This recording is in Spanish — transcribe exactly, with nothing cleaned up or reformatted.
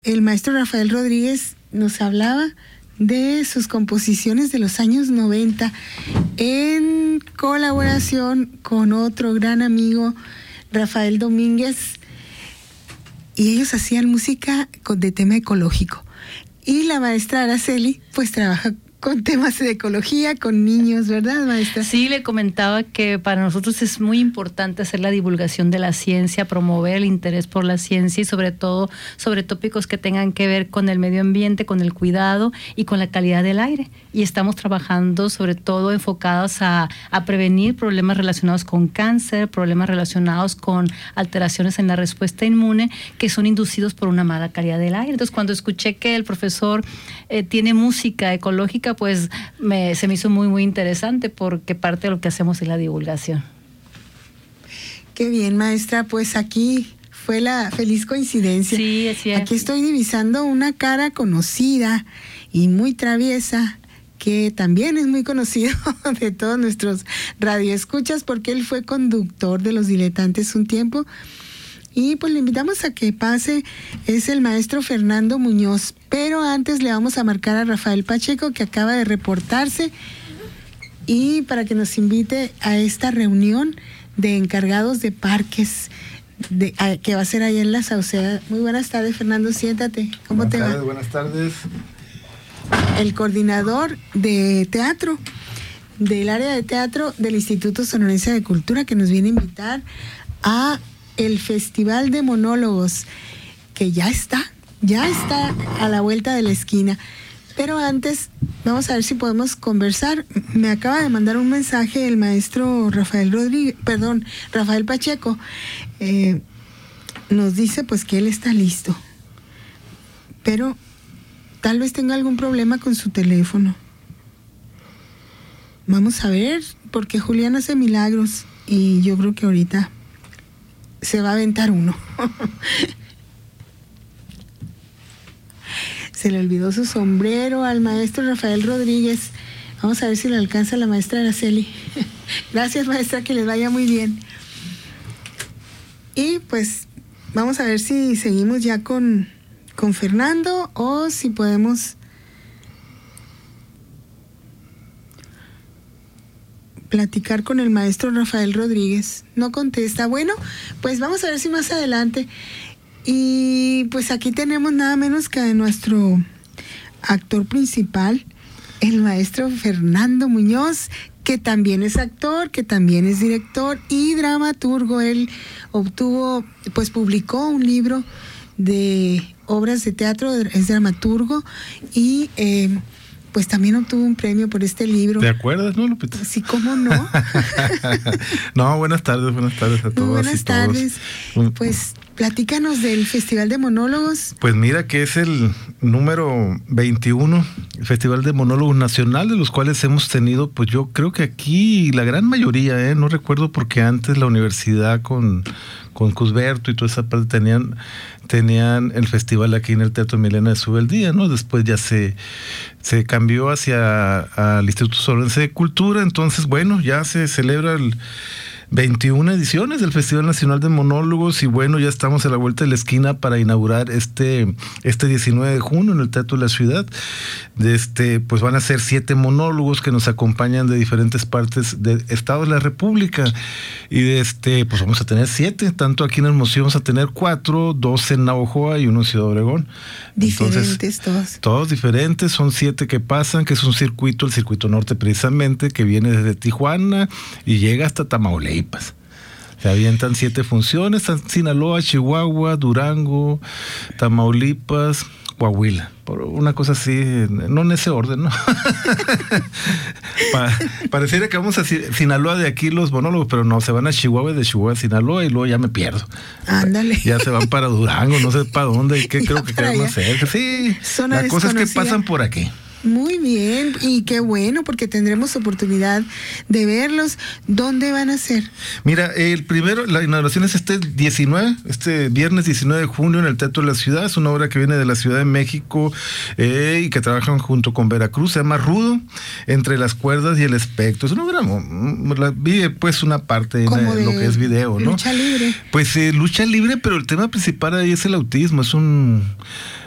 El maestro Rafael Rodríguez nos hablaba de sus composiciones de los años noventa en colaboración con otro gran amigo, Rafael Domínguez, y ellos hacían música de tema ecológico. Y la maestra Araceli pues trabaja con temas de ecología, con niños, ¿verdad, maestra? Sí, le comentaba que para nosotros es muy importante hacer la divulgación de la ciencia, promover el interés por la ciencia y sobre todo sobre tópicos que tengan que ver con el medio ambiente, con el cuidado y con la calidad del aire. Y estamos trabajando sobre todo enfocados a, a prevenir problemas relacionados con cáncer, problemas relacionados con alteraciones en la respuesta inmune que son inducidos por una mala calidad del aire. Entonces, cuando escuché que el profesor eh, tiene música ecológica, pues me, se me hizo muy, muy interesante porque parte de lo que hacemos es la divulgación. Qué bien, maestra, pues aquí fue la feliz coincidencia. Sí, así es. Aquí estoy divisando una cara conocida y muy traviesa, que también es muy conocido de todos nuestros radioescuchas porque él fue conductor de Los Diletantes un tiempo. Y pues le invitamos a que pase, es el maestro Fernando Muñoz, pero antes le vamos a marcar a Rafael Pacheco, que acaba de reportarse, y para que nos invite a esta reunión de encargados de parques de, a, que va a ser ahí en La Sauceda. Muy buenas tardes, Fernando, siéntate. ¿Cómo buenas te tardes, va? Buenas tardes. El coordinador de teatro, del área de teatro del Instituto Sonorense de Cultura, que nos viene a invitar a el Festival de Monólogos, que ya está, ya está a la vuelta de la esquina. Pero antes, vamos a ver si podemos conversar. Me acaba de mandar un mensaje el maestro Rafael Rodríguez, perdón, Rafael Pacheco. Eh, nos dice pues que él está listo, pero tal vez tenga algún problema con su teléfono. Vamos a ver, porque Julián hace milagros y yo creo que ahorita se va a aventar uno. Se le olvidó su sombrero al maestro Rafael Rodríguez. Vamos a ver si le alcanza la maestra Araceli. Gracias, maestra, que les vaya muy bien. Y pues vamos a ver si seguimos ya con, con Fernando o si podemos platicar con el maestro Rafael Rodríguez. No contesta. Bueno, pues vamos a ver si más adelante. Y pues aquí tenemos nada menos que a nuestro actor principal, el maestro Fernando Muñoz, que también es actor, que también es director y dramaturgo. Él obtuvo, pues publicó un libro de obras de teatro, es dramaturgo y eh, pues también obtuvo un premio por este libro. ¿Te acuerdas, no, Lupita? Sí, ¿cómo no? No, buenas tardes, buenas tardes a todos. Muy buenas y todos. tardes. Pues platícanos del Festival de Monólogos. Pues mira que es el número veintiuno, el Festival de Monólogos Nacional, de los cuales hemos tenido, pues yo creo que aquí la gran mayoría, ¿eh? No recuerdo porque antes la universidad con, con Cusberto y toda esa parte tenían, tenían el festival aquí en el Teatro Milena de Subeldía, ¿no? Después ya se, se cambió hacia al Instituto Sonorense de Cultura, entonces bueno, ya se celebra el veintiuna ediciones del Festival Nacional de Monólogos y bueno, ya estamos a la vuelta de la esquina para inaugurar este, este diecinueve de junio en el Teatro de la Ciudad. De este, pues van a ser siete monólogos que nos acompañan de diferentes partes del Estado de la República y de este, pues vamos a tener siete, tanto aquí en Hermosillo vamos a tener cuatro, dos en Navojoa y uno en Ciudad Obregón. Diferentes. Entonces, todos. Todos diferentes, son siete que pasan, que es un circuito, el circuito norte precisamente, que viene desde Tijuana y llega hasta Tamaulipas. Se avientan siete funciones, Sinaloa, Chihuahua, Durango, Tamaulipas, Coahuila, por una cosa así, no en ese orden, ¿no? pa, pareciera que vamos a Sinaloa de aquí los monólogos, pero no, se van a Chihuahua, de Chihuahua a Sinaloa y luego ya me pierdo. Ándale. Ya se van para Durango, no sé para dónde, y qué creo que quedan más cerca. Sí, la cosa es que pasan por aquí. Muy bien, y qué bueno, porque tendremos oportunidad de verlos. ¿Dónde van a ser? Mira, el primero, la inauguración es este diecinueve, este viernes diecinueve de junio en el Teatro de la Ciudad. Es una obra que viene de la Ciudad de México eh, y que trabajan junto con Veracruz. Se llama Rudo, entre las cuerdas y el espectro. Es una obra, la vi pues una parte de, de lo que es video, ¿no? Lucha libre. Pues eh, lucha libre, pero el tema principal ahí es el autismo. Es un